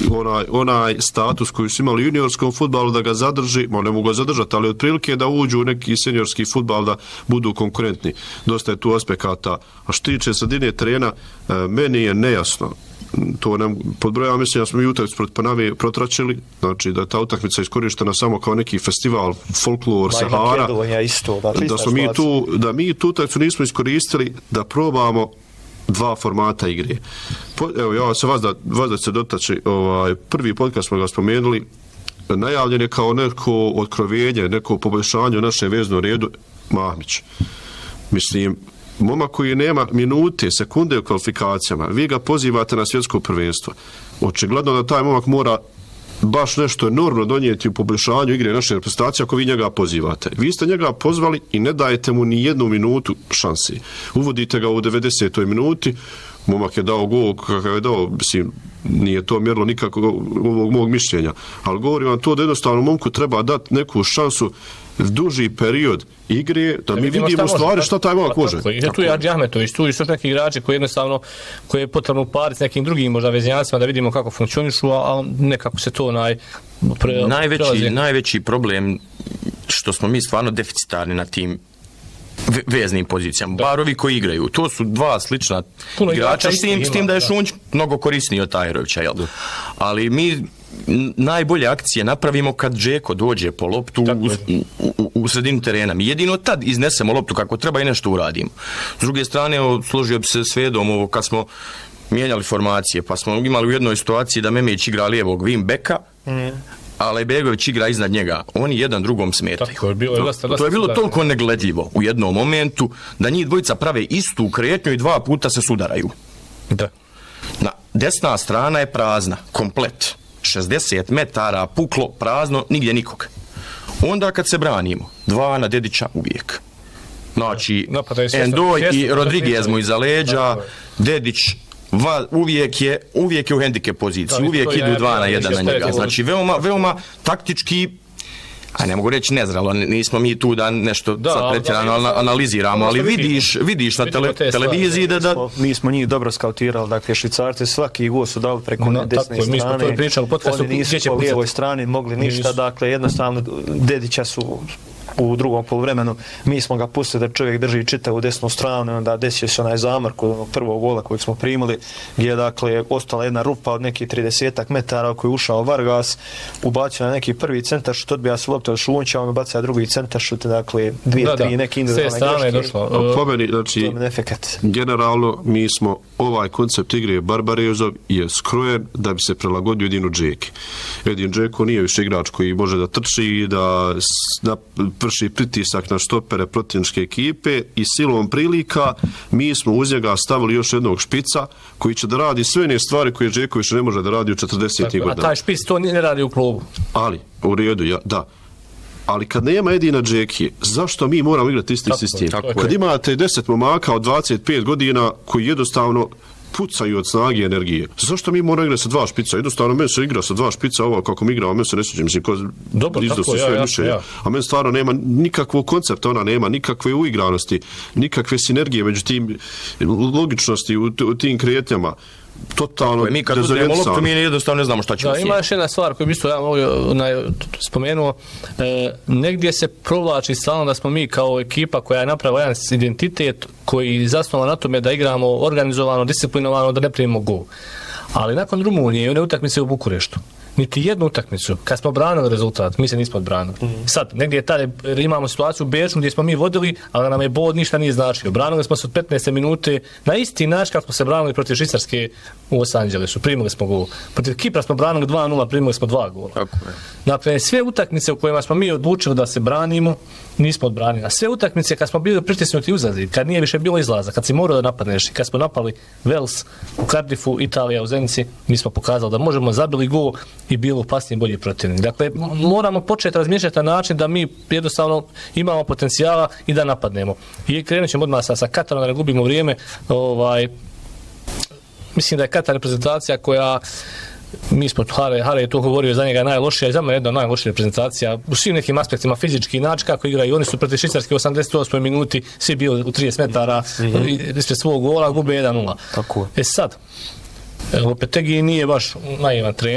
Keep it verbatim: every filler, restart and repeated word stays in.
onaj, onaj status koji su imali u juniorskom fudbalu da ga zadrži, ma ne mogu ga zadržati, ali otprilike da uđu u neki seniorski fudbal da budu konkurentni. Dosta je tu aspekata. A što tiče sredine terena, meni je nejasno. To nam podbrojava, mislim da smo i utakmicu protiv Paname protračili, znači da je ta utakmica iskorištena samo kao neki festival, folklor, Sahara, isto, da, da smo mi tu, da mi tu utakmicu nismo iskoristili da probamo dva formata igre. Po, evo, ja se vas da, vas da se dotači, ovaj, prvi podcast smo ga spomenuli, najavljen je kao neko otkrovenje, neko poboljšanje u našem veznom redu, Mahmić. Mislim, momak koji nema minute, sekunde u kvalifikacijama, vi ga pozivate na svjetsko prvenstvo. Očigledno da taj momak mora baš nešto enormno donijeti u poboljšanju igre naše reprezentacije ako vi njega pozivate. Vi ste njega pozvali i ne dajete mu ni jednu minutu šanse. Uvodite ga u devedesetoj minuti, momak je dao gol kakav je dao, mislim, nije to mjerilo nikako ovog mog mišljenja, ali govorim vam to da jednostavno momku treba dati neku šansu duži period igre, da mi vidimo, vidimo stvari šta taj momak može. I tu je Adži Ahmetović, tu je što neki igrači koji jednostavno, koji je potrebno upariti s nekim drugim možda veznjacima da vidimo kako funkcionišu, a nekako se to naj, pre, najveći, prelazi. najveći problem što smo mi stvarno deficitarni na tim veznim pozicijama. Da. Bar ovi koji igraju. To su dva slična puno igrača, s tim, s tim da je Šunć mnogo korisniji od Tajerovića, jel? Ali mi najbolje akcije napravimo kad Džeko dođe po loptu u, u, u sredinu terena. Mi jedino tad iznesemo loptu kako treba i nešto uradimo. S druge strane, složio bi se s Vedom ovo kad smo mijenjali formacije, pa smo imali u jednoj situaciji da Memić igra lijevog Wimbeka, mm. a Lejbegović igra iznad njega. Oni jedan drugom smetaju. Tako je bilo, to, lasta, to je bilo toliko negledljivo u jednom momentu da njih dvojica prave istu kretnju i dva puta se sudaraju. Da. Na, desna strana je prazna, komplet. šezdeset metara puklo, prazno, nigdje nikog. Onda kad se branimo, dva na Dedića uvijek. Znači, Endoj i Rodriguez mu iza leđa, Dedić Va, uvijek je uvijek je u hendikep poziciji, uvijek idu dva na jedan na njega. Znači veoma veoma taktički, a ne mogu reći nezrelo, nismo mi tu da nešto da, sad pretjerano da, analiziramo, ali vidiš vidiš na tele, televiziji da, da mi smo njih dobro skautirali, dakle Švicarci svaki gol su dali preko no, desne tako, strane. Mi smo to pričali u podcastu, oni nisu po lijevoj strani mogli ništa, dakle jednostavno Dedića su u drugom poluvremenu, mi smo ga pustili da čovjek drži čitavu desnu stranu, onda desio se onaj zamar kod onog prvog gola kojeg smo primili, gdje je dakle ostala jedna rupa od nekih tridesetak metara koji je ušao Vargas, ubacio na neki prvi centar šut, odbija se lopta od Šunća, on bacio drugi centar šut, dakle dvije, da, tri, neki individualne greške. Po meni, znači, generalno mi smo ovaj koncept igre Barbarezov je skrojen da bi se prilagodio Edinu Džeki. Edin Džeko nije više igrač koji može da trči, da, da vrši pritisak na štopere protivničke ekipe i silom prilika mi smo uz njega stavili još jednog špica koji će da radi sve one stvari koje Džeković ne može da radi u četrdesetim godinama. A taj špic to ne radi u klubu. Ali, u redu, ja, da. Ali kad nema Edina Džekije, zašto mi moramo igrati isti tako sistem? Tako kad imate deset momaka od dvadeset pet godina koji jednostavno pucaju od snage i energije. Zašto mi moramo igrati sa dva špica? Jednostavno, meni se igra sa dva špica, ovo kako mi igramo, meni se ne sjećam, mislim, ko izdosti sve ja, više. Ja. A meni stvarno nema nikakvog koncepta, ona nema nikakve uigranosti, nikakve sinergije među tim, logičnosti u, u tim kretnjama. Totalno mi kad uzmemo loptu mi jednostavno ne znamo šta ćemo. Da, ima još jedna stvar koju bi isto ja mogu spomenuo, e, negdje se provlači stalno da smo mi kao ekipa koja je napravila jedan identitet koji zasnova na tome da igramo organizovano, disciplinovano, da ne primimo gol. Ali nakon Rumunije i one utakmice u Bukureštu, niti jednu utakmicu, kad smo branili rezultat, mi se nismo odbranili. Mm. Sad, negdje tada imamo situaciju u Beču gdje smo mi vodili, ali nam je bod ništa nije značio. Branili smo se od petnaeste minute na isti način kako smo se branili protiv Švicarske u Los Angelesu. Primili smo gol. Protiv Kipra smo branili dva nula, primili smo dva gola. Tako je. Dakle, sve utakmice u kojima smo mi odlučili da se branimo, nismo odbranili. A sve utakmice kad smo bili pritisnuti uzlazi, kad nije više bilo izlaza, kad si morao da napadneš, kad smo napali Wales u Cardiffu, Italija u Zenici, mi smo pokazali da možemo zabili gol i bilo opasniji bolji protivnik. Dakle, moramo početi razmišljati na način da mi jednostavno imamo potencijala i da napadnemo. I krenut ćemo odmah sa, sa Katarom, da ne gubimo vrijeme. Ovaj, mislim da je Katar reprezentacija koja, mi smo, Hare, Hare je to govorio, za njega najlošija i za mene jedna najlošija reprezentacija u svim nekim aspektima, fizički način kako igraju. Oni su protiv Švicarske u osamdeset osmoj minuti svi bili u trideset metara mm-hmm. ispred svog gola, gube jedan nula. E sad, Lopetegi nije baš naivan trener.